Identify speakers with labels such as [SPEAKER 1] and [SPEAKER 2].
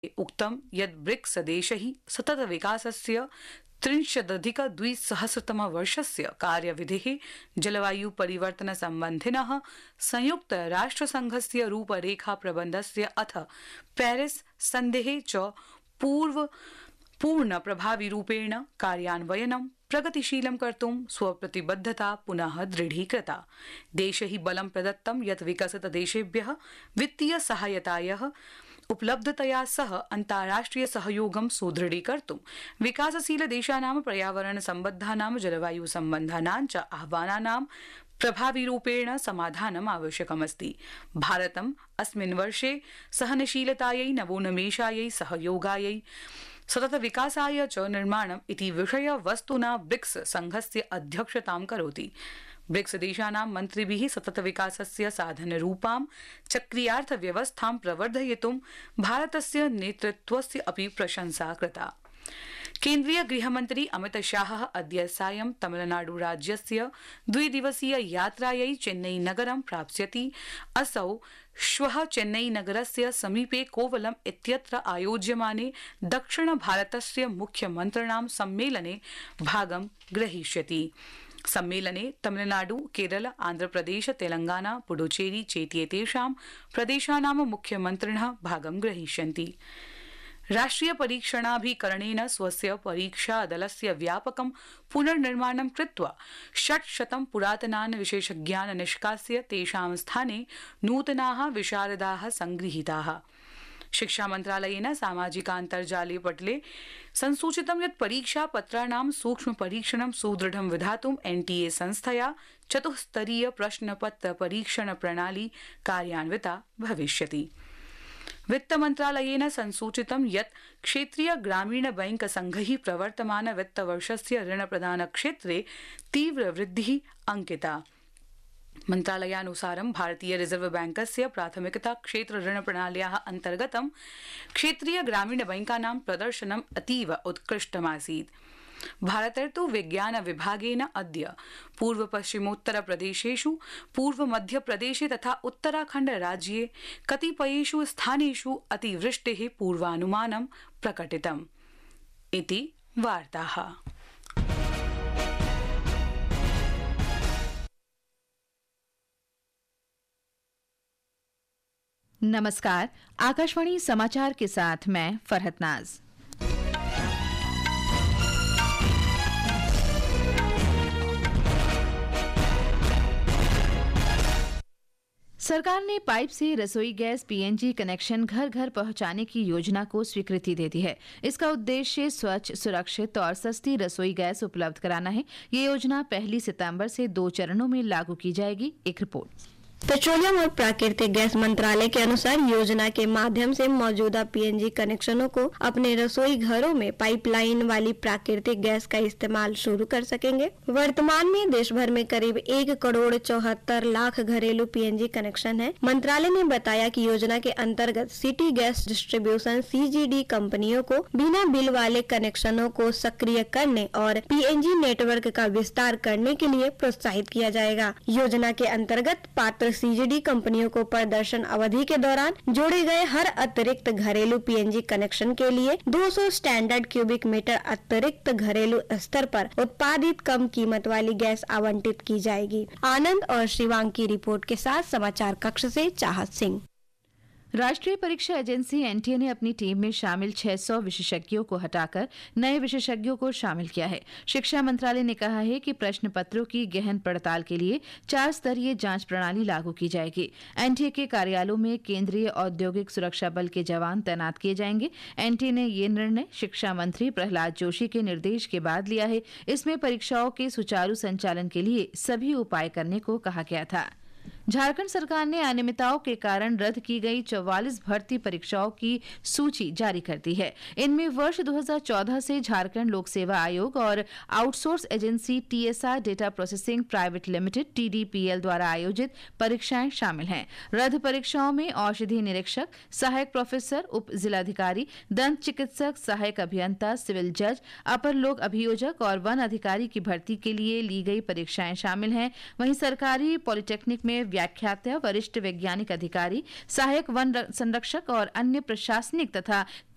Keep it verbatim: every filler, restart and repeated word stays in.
[SPEAKER 1] उक्तं यत् ब्रिक्स देशैः सतत विकासस्य त्रिंशदधिकद्विसहस्रतमवर्षस्य कार्यविधिः जलवायु परिवर्तन सम्बन्धिनः संयुक्त राष्ट्रसंघस्य रूपरेखा प्रबन्धस्य अथ पेरिस सन्धेः च पूर्व पूर्ण प्रभाविरूपेण कार्यान्वयनं प्रगतिशीलं कर्तुं स्वप्रतिबद्धता पुनः दृढीकृता। देशैः बलं प्रदत्तं यत् विकसितदेशेभ्यः वित्तीय सहायतायाः उपलब्धतया सह अन्ताराष्ट्रिय सहयोगं सुदृढीकर्तुं विकासशील देशानां पर्यावरण सम्बद्धानां जलवायु सम्बन्धानां च आह्वानानां प्रभाविरूपेण समाधानम् आवश्यकमस्ति। भारतम् अस्मिन् वर्षे सहनशीलतायै नवोन्मेषायै सहयोगायै सतत विकासाय च निर्माणम् इति विषय वस्तुना ब्रिक्स संघस्य अध्यक्षतां करोति। ब्रिक्स देशानां मन्त्रिभिः सतत विकासस्य साधनरूपां चक्रीयार्थव्यवस्थां प्रवर्धयितुं भारतस्य नेतृत्वस्य अपि प्रशंसा कृता। केन्द्रीय गृहमन्त्री अमित शाहः अद्य सायं तमिलनाडु राज्यस्य द्विदिवसीय यात्रायै चेन्नई नगरं प्राप्स्यति। असौ श्वः चेन्नई नगरस्य समीपे कोवलम इत्यत्र आयोज्यमाने दक्षिण भारतस्य मुख्यमन्त्रिणां सम्मेलने भागं ग्रहीष्यति। सम्मेलने तमिलनाडु, केरल, आन्ध्रप्रदेश, तेलंगाना, पुडुचेरी चेत्येतेषां प्रदेशानां मुख्यमन्त्रिणः भागं ग्रहीष्यन्ति। राष्ट्रिय परीक्षणाभिकरणेन स्वस्य परीक्षादलस्य व्यापकं पुनर्निर्माणं कृत्वा षट्शतं पुरातनान् विशेषज्ञान् निष्कास्य तेषां स्थाने नूतनाः विशारदाः संगृहीताः। शिक्षा मन्त्रालयेन सामाजिकान्तर्जाले पटले संसूचितं यत् परीक्षापत्राणां सूक्ष्म परीक्षणं सुदृढं विधातुं एनटीए संस्थया चतुस्तरीय प्रश्नपत्र परीक्षण प्रणाली कार्यान्विता भविष्यति। वित्त मन्त्रालयेन संसूचितं यत् क्षेत्रीय ग्रामीण बैंक संघैः प्रवर्तमान वित्तवर्षस्य ऋण प्रदान क्षेत्रे तीव्र वृद्धिः अंकिता। मन्त्रालयानुसारं भारतीय रिजर्व बैंकस्य प्राथमिकता क्षेत्र ऋण प्रणाल्याः अन्तर्गतं क्षेत्रीय ग्रामीण बैंकानां प्रदर्शनम् अतीव उत्कृष्टमासीत्। भारतर्तु विज्ञान विभागेन अद्य पूर्व पश्चिमोत्तर प्रदेशेषु, पूर्व मध्य प्रदेशे तथा उत्तराखण्ड राज्ये कतिपयेषु स्थानेषु अतिवृष्टेः पूर्वानुमानं प्रकटितम्। इति वार्ताः।
[SPEAKER 2] नमस्कार, आकाशवाणी समाचार के साथ मैं फरहत नाज। सरकार ने पाइप से रसोई गैस पीएनजी कनेक्शन घर घर पहुंचाने की योजना को स्वीकृति दे दी है। इसका उद्देश्य स्वच्छ, सुरक्षित और सस्ती रसोई गैस उपलब्ध कराना है। ये योजना पहली सितंबर से दो चरणों में लागू की जाएगी। एक रिपोर्ट।
[SPEAKER 3] पेट्रोलियम और प्राकृतिक गैस मंत्रालय के अनुसार योजना के माध्यम से मौजूदा पीएनजी कनेक्शनों को अपने रसोई घरों में पाइपलाइन वाली प्राकृतिक गैस का इस्तेमाल शुरू कर सकेंगे। वर्तमान में देश भर में करीब एक करोड़ चौहत्तर लाख घरेलू पीएनजी कनेक्शन है। मंत्रालय ने बताया कि योजना के अंतर्गत सिटी गैस डिस्ट्रीब्यूशन सीजीडी कंपनियों को बिना बिल वाले कनेक्शनों को सक्रिय करने और पीएनजी नेटवर्क का विस्तार करने के लिए प्रोत्साहित किया जाएगा। योजना के अंतर्गत पात्र सीजीडी कंपनियों को प्रदर्शन अवधि के दौरान जोड़े गए हर अतिरिक्त घरेलू पीएनजी कनेक्शन के लिए दो सौ स्टैंडर्ड क्यूबिक मीटर अतिरिक्त घरेलू स्तर पर उत्पादित कम कीमत वाली गैस आवंटित की जाएगी। आनंद और शिवांग की रिपोर्ट के साथ समाचार कक्ष से चाहत सिंह।
[SPEAKER 2] राष्ट्रीय परीक्षा एजेंसी एनटीए ने अपनी टीम में शामिल छह सौ विशेषज्ञों को हटाकर नए विशेषज्ञों को शामिल किया है। शिक्षा मंत्रालय ने कहा है कि प्रश्न पत्रों की गहन पड़ताल के लिए चार स्तरीय जांच प्रणाली लागू की जाएगी। एनटीए के कार्यालयों में केंद्रीय औद्योगिक सुरक्षा बल के जवान तैनात किए जाएंगे। एनटीए ने ये निर्णय शिक्षा मंत्री प्रहलाद जोशी के निर्देश के बाद लिया है। इसमें परीक्षाओं के सुचारू संचालन के लिए सभी उपाय करने को कहा गया था। झारखंड सरकार ने अनियमितताओं के कारण रद्द की गई चौवालीस भर्ती परीक्षाओं की सूची जारी कर दी है। इनमें वर्ष दो हज़ार चौदह से झारखंड लोक सेवा आयोग और outsource agency TSR data processing private limited TDPL द्वारा आयोजित परीक्षाएं शामिल हैं। रद्द परीक्षाओं में औषधि निरीक्षक, सहायक प्रोफेसर, उप जिलाधिकारी, दंत चिकित्सक, सहायक अभियंता, सिविल जज, अपर लोक अभियोजक और वन अधिकारी की भर्ती के लिए ली गई परीक्षाएं शामिल हैं। वहीं सरकारी पॉलिटेक्निक में व्याख्याता, वरिष्ठ वैज्ञानिक अधिकारी, सहायक वन संरक्षक और अन्य प्रशासनिक तथा